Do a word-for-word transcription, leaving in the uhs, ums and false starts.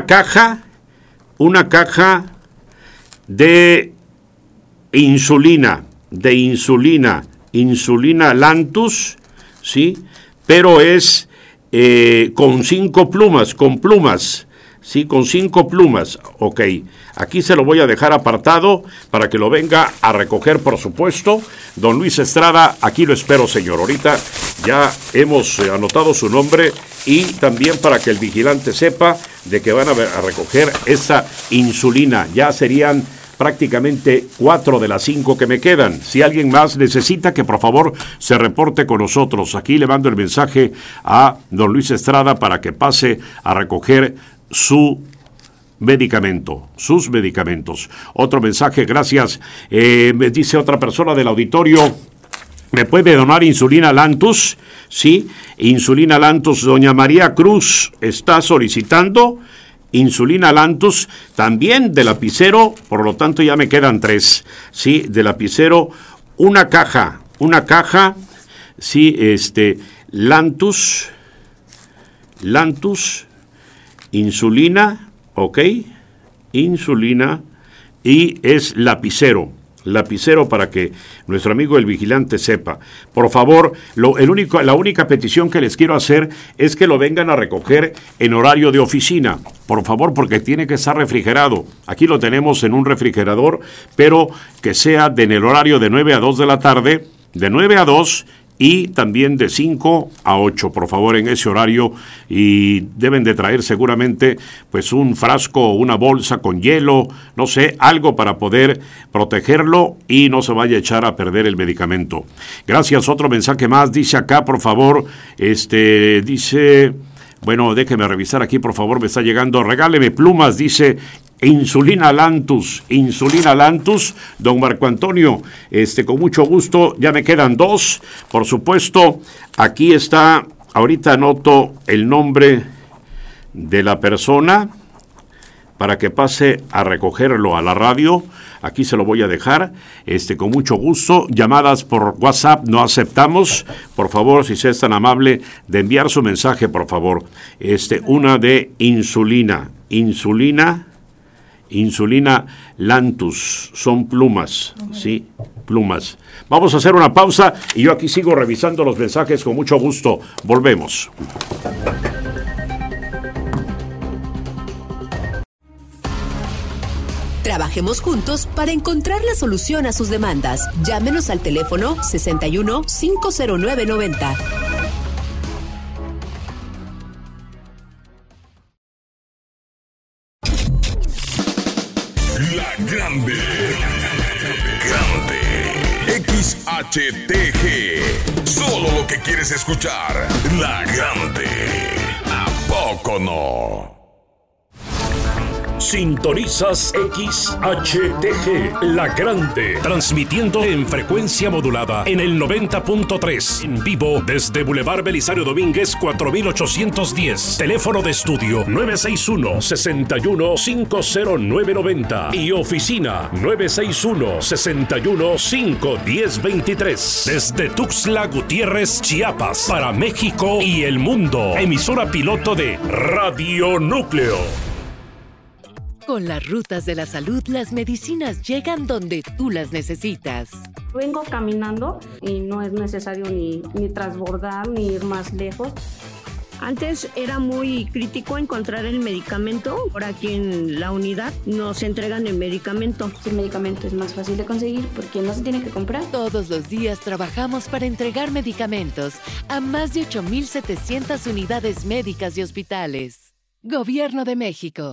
una caja, una caja de insulina, de insulina, insulina Lantus, ¿sí? Pero es eh, con cinco plumas, con plumas, ¿sí? Con cinco plumas, ok. Aquí se lo voy a dejar apartado para que lo venga a recoger, por supuesto. Don Luis Estrada, aquí lo espero, señor. Ahorita ya hemos eh, anotado su nombre y también para que el vigilante sepa de que van a, ver, a recoger esa insulina. Ya serían prácticamente cuatro de las cinco que me quedan. Si alguien más necesita, que por favor se reporte con nosotros. Aquí le mando el mensaje a don Luis Estrada para que pase a recoger su medicamento, sus medicamentos. Otro mensaje, gracias. Eh, me dice otra persona del auditorio, ¿me puede donar insulina Lantus? Sí, insulina Lantus. Doña María Cruz está solicitando insulina Lantus, también de lapicero, por lo tanto ya me quedan tres, sí, de lapicero, una caja, una caja, sí, este, Lantus, Lantus, insulina, ok, insulina, y es lapicero, lapicero para que nuestro amigo el vigilante sepa. Por favor, lo, el único, la única petición que les quiero hacer es que lo vengan a recoger en horario de oficina. Por favor, porque tiene que estar refrigerado. Aquí lo tenemos en un refrigerador, pero que sea de en el horario de nueve a dos de la tarde, de nueve a dos y también de cinco a ocho, por favor, en ese horario. Y deben de traer seguramente pues un frasco o una bolsa con hielo, no sé, algo para poder protegerlo y no se vaya a echar a perder el medicamento. Gracias. Otro mensaje más, dice acá, por favor, este, dice, bueno, déjeme revisar aquí, por favor, me está llegando, regáleme plumas, dice insulina Lantus, insulina Lantus, don Marco Antonio, este, con mucho gusto, ya me quedan dos, por supuesto, aquí está, ahorita anoto el nombre de la persona para que pase a recogerlo a la radio. Aquí se lo voy a dejar, este, con mucho gusto. Llamadas por WhatsApp no aceptamos. Por favor, si se es tan amable de enviar su mensaje, por favor. Este, una de insulina, insulina, insulina Lantus, son plumas, sí, plumas. Vamos a hacer una pausa y yo aquí sigo revisando los mensajes con mucho gusto. Volvemos. Trabajemos juntos para encontrar la solución a sus demandas. Llámenos al teléfono sesenta y uno, cinco cero nueve, noventa. La Grande. Grande. X H T G. Solo lo que quieres escuchar. La Grande. ¿A poco no? Sintonizas X H T G, La Grande, transmitiendo en frecuencia modulada en el noventa punto tres, en vivo desde Boulevard Belisario Domínguez cuatro mil ochocientos diez, teléfono de estudio nueve seis uno, seis uno, cinco cero nueve nueve cero y oficina nueve seis uno, seis uno, cinco uno cero dos tres, desde Tuxtla Gutiérrez, Chiapas, para México y el mundo, emisora piloto de Radio Núcleo. Con las rutas de la salud, las medicinas llegan donde tú las necesitas. Vengo caminando y no es necesario ni, ni transbordar ni ir más lejos. Antes era muy crítico encontrar el medicamento. Ahora aquí en la unidad nos entregan el medicamento. El medicamento es más fácil de conseguir porque no se tiene que comprar. Todos los días trabajamos para entregar medicamentos a más de ocho mil setecientas unidades médicas y hospitales. Gobierno de México.